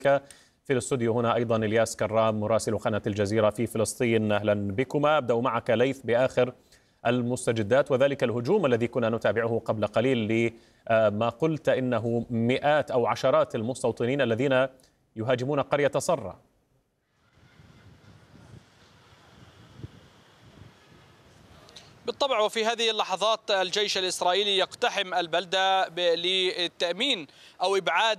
في الاستوديو هنا أيضا إلياس كرام مراسل قناة الجزيرة في فلسطين. أهلا بكما. أبدأ معك ليث بآخر المستجدات وذلك الهجوم الذي كنا نتابعه قبل قليل لما قلت إنه مئات أو عشرات المستوطنين الذين يهاجمون قرية صرة. بالطبع، وفي هذه اللحظات الجيش الإسرائيلي يقتحم البلدة للتأمين أو إبعاد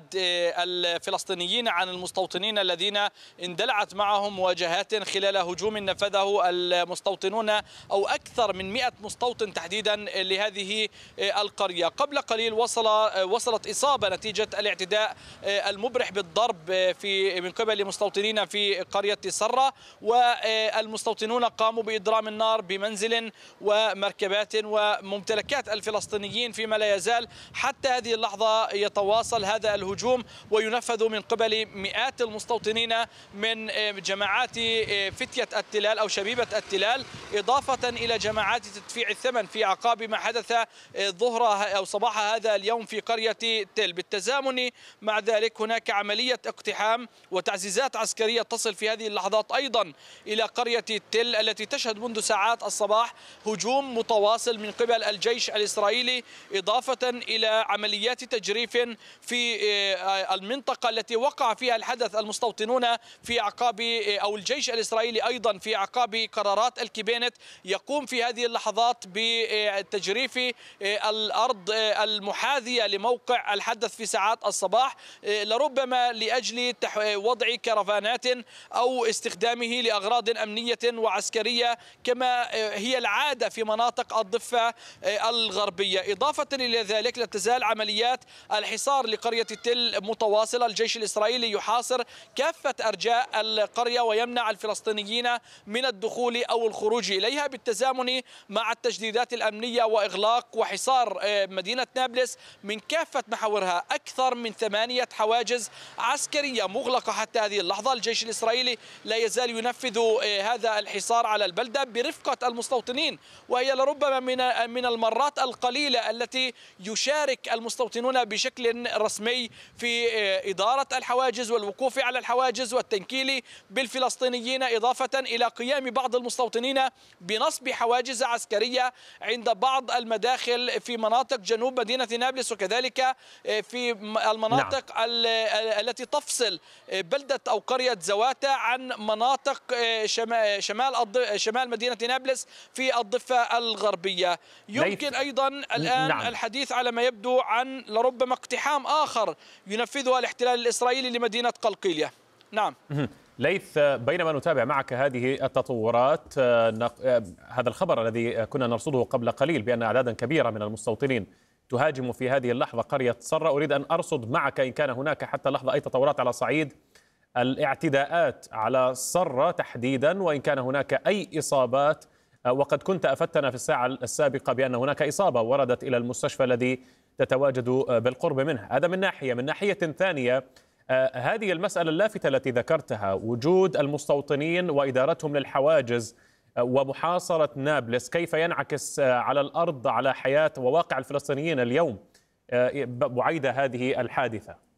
الفلسطينيين عن المستوطنين الذين اندلعت معهم مواجهات خلال هجوم نفذه المستوطنون أو أكثر من 100 مستوطن تحديدا لهذه القرية. قبل قليل وصلت إصابة نتيجة الاعتداء المبرح بالضرب من قبل مستوطنين في قرية صرة، والمستوطنون قاموا بإضرام النار بمنزل ومركبات وممتلكات الفلسطينيين، فيما لا يزال حتى هذه اللحظة يتواصل هذا الهجوم وينفذ من قبل مئات المستوطنين من جماعات فتية التلال أو شبيبة التلال، إضافة إلى جماعات تدفيع الثمن في أعقاب ما حدث ظهر أو صباح هذا اليوم في قرية تل. بالتزامن مع ذلك هناك عملية اقتحام وتعزيزات عسكرية تصل في هذه اللحظات أيضا إلى قرية تل التي تشهد منذ ساعات الصباح هجوم متواصل من قبل الجيش الإسرائيلي، إضافة إلى عمليات تجريف في المنطقة التي وقع فيها الحدث. المستوطنون في أعقاب أو الجيش الإسرائيلي أيضا في أعقاب قرارات الكبينت يقوم في هذه اللحظات بتجريف الأرض المحاذية لموقع الحدث في ساعات الصباح، لربما لأجل وضع كرفانات أو استخدامه لأغراض أمنية وعسكرية كما هي العادة في مناطق الضفة الغربية. إضافة إلى ذلك لا تزال عمليات الحصار لقرية تل متواصلة. الجيش الإسرائيلي يحاصر كافة أرجاء القرية ويمنع الفلسطينيين من الدخول أو الخروج إليها، بالتزامن مع التجديدات الأمنية وإغلاق وحصار مدينة نابلس من كافة محاورها. أكثر من 8 حواجز عسكرية مغلقة حتى هذه اللحظة. الجيش الإسرائيلي لا يزال ينفذ هذا الحصار على البلدة برفقة المستوطنين، وهي لربما من المرات القليلة التي يشارك المستوطنون بشكل رسمي في إدارة الحواجز والوقوف على الحواجز والتنكيل بالفلسطينيين، إضافة إلى قيام بعض المستوطنين بنصب حواجز عسكرية عند بعض المداخل في مناطق جنوب مدينة نابلس، وكذلك في المناطق التي تفصل بلدة أو قرية زواتا عن مناطق شمال مدينة نابلس في الضفة الغربية. يمكن أيضا الآن الحديث على ما يبدو عن لربما اقتحام آخر ينفذها الاحتلال الإسرائيلي لمدينة قلقيلية. نعم ليث، بينما نتابع معك هذه التطورات، هذا الخبر الذي كنا نرصده قبل قليل بأن أعدادا كبيرة من المستوطنين تهاجم في هذه اللحظة قرية صرة، أريد أن أرصد معك إن كان هناك حتى لحظة أي تطورات على صعيد الاعتداءات على صرة تحديدا، وإن كان هناك أي إصابات. وقد كنت أفدتنا في الساعة السابقة بأن هناك إصابة وردت إلى المستشفى الذي تتواجد بالقرب منه. هذا من ناحية. من ناحية ثانية، هذه المسألة اللافتة التي ذكرتها، وجود المستوطنين وإدارتهم للحواجز ومحاصرة نابلس، كيف ينعكس على الأرض على حياة وواقع الفلسطينيين اليوم بعيد هذه الحادثة؟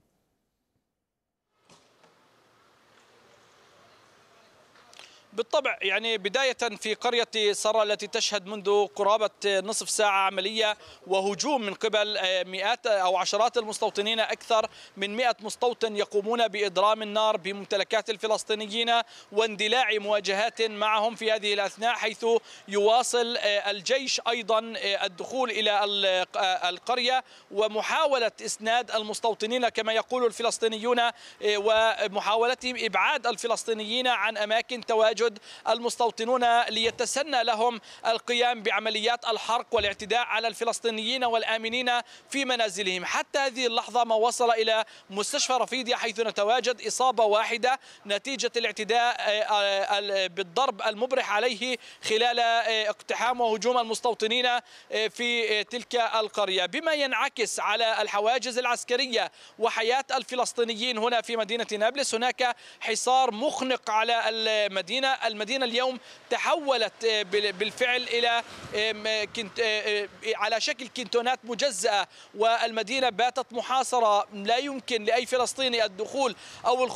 بالطبع، يعني بداية في قرية صرة التي تشهد منذ قرابة نصف ساعة عملية وهجوم من قبل مئات أو عشرات المستوطنين. أكثر من 100 مستوطن يقومون بإضرام النار بممتلكات الفلسطينيين واندلاع مواجهات معهم في هذه الأثناء، حيث يواصل الجيش أيضا الدخول إلى القرية ومحاولة إسناد المستوطنين كما يقول الفلسطينيون، ومحاولتهم إبعاد الفلسطينيين عن أماكن تواجد المستوطنون ليتسنى لهم القيام بعمليات الحرق والاعتداء على الفلسطينيين والآمنين في منازلهم. حتى هذه اللحظة ما وصل إلى مستشفى رفيدية حيث نتواجد إصابة واحدة نتيجة الاعتداء بالضرب المبرح عليه خلال اقتحام وهجوم المستوطنين في تلك القرية، بما ينعكس على الحواجز العسكرية وحياة الفلسطينيين هنا في مدينة نابلس. هناك حصار مخنق على المدينة اليوم تحولت بالفعل إلى على شكل كنتونات مجزأة، والمدينة باتت محاصرة، لا يمكن لأي فلسطيني الدخول أو